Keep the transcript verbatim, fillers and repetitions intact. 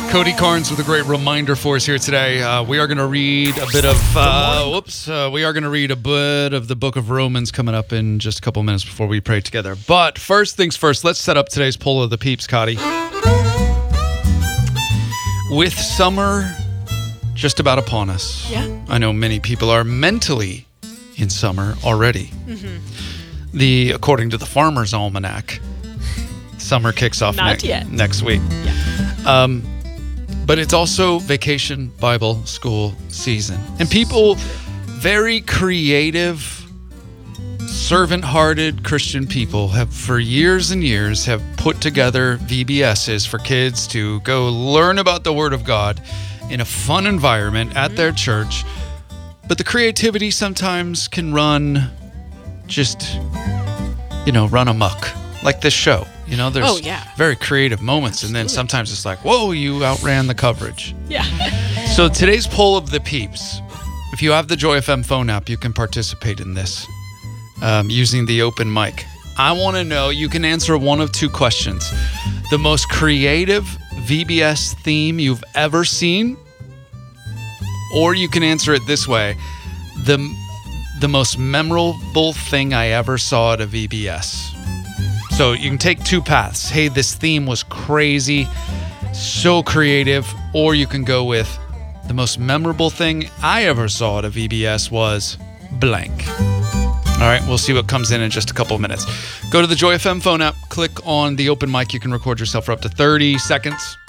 Cody Carnes with a great reminder for us here today. Uh, we are going to read a bit of, uh, whoops, uh, we are going to read a bit of the book of Romans coming up in just a couple minutes before we pray together. But first things first, let's set up today's poll of the peeps, Cody. With summer just about upon us, yeah. I know many people are mentally in summer already. Mm-hmm. The according to the Farmer's Almanac, summer kicks off Not ne- yet. next week. Yeah. Um, but it's also vacation Bible school season. And people, very creative, servant-hearted Christian people have for years and years have put together V B S's for kids to go learn about the Word of God in a fun environment at their church. But the creativity sometimes can run just, you know, run amok. Like this show. You know, there's oh, yeah. very creative moments, Absolutely. and then sometimes it's like, whoa, you outran the coverage. Yeah. So today's poll of the peeps, if you have the Joy F M phone app, you can participate in this um, using the open mic. I want to know, you can answer one of two questions. The most creative V B S theme you've ever seen, or you can answer it this way, the, the most memorable thing I ever saw at a V B S. So you can take two paths. Hey, this theme was crazy, so creative. Or you can go with the most memorable thing I ever saw at a V B S was blank. All right, we'll see what comes in in just a couple of minutes. Go to the Joy F M phone app, click on the open mic. You can record yourself for up to thirty seconds.